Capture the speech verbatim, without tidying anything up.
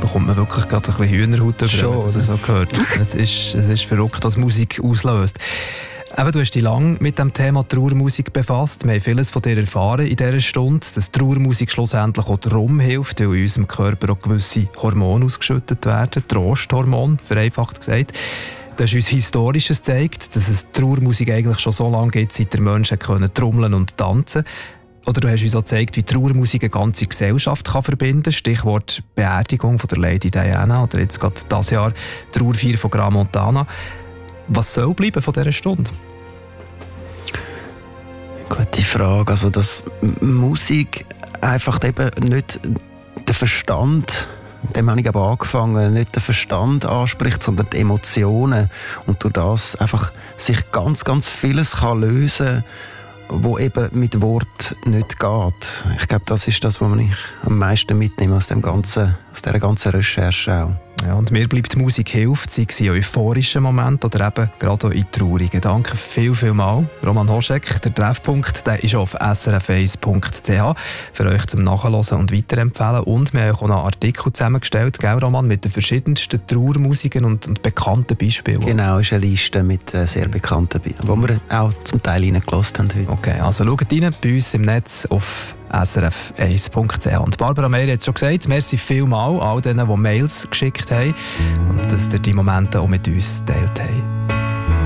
bekommt man wirklich gerade ein bisschen Hühnerhaut über, Schon, wenn man das so gehört. es, ist, es ist verrückt, was Musik auslöst. Eben, du hast dich lange mit dem Thema Trauermusik befasst. Wir haben vieles von dir erfahren in dieser Stunde, dass Trauermusik schlussendlich auch darum hilft, weil in unserem Körper auch gewisse Hormone ausgeschüttet werden. Trosthormone, vereinfacht gesagt. Du hast uns Historisches gezeigt, dass es Trauermusik eigentlich schon so lange gibt, seit der Menschen können trommeln und tanzen. Oder du hast uns auch gezeigt, wie Trauermusik eine ganze Gesellschaft kann verbinden kann. Stichwort Beerdigung von der Lady Diana oder jetzt gerade dieses Jahr Trauerfeier von Gran Montana. Was soll bleiben von dieser Stunde? Gute Frage. Also, dass Musik einfach eben nicht den Verstand, dem habe ich aber angefangen, nicht den Verstand anspricht, sondern die Emotionen. Und durch das einfach sich ganz, ganz vieles kann lösen kann, wo eben mit Wort nicht geht. Ich glaube, das ist das, was ich am meisten mitnehme aus dem ganzen, aus dieser ganzen Recherche auch. Ja, und mir bleibt die Musik hilft, sei es in euphorischen Momenten oder eben gerade auch in traurigen. Danke viel, viel mal. Roman Hoschek, der Treffpunkt, der ist auf s r f eins punkt c h für euch zum Nachhören und Weiterempfehlen. Und wir haben auch noch einen Artikel zusammengestellt, gell, Roman, mit den verschiedensten Trauermusiken und, und bekannten Beispielen. Genau, ist eine Liste mit äh, sehr bekannten Beispielen, die wir auch zum Teil reingelassen haben heute. Okay, also schaut rein bei uns im Netz auf s r f eins punkt c h. Und Barbara Meier hat schon gesagt, merci vielmal all denen, die Mails geschickt haben und dass ihr die Momente auch mit uns geteilt haben.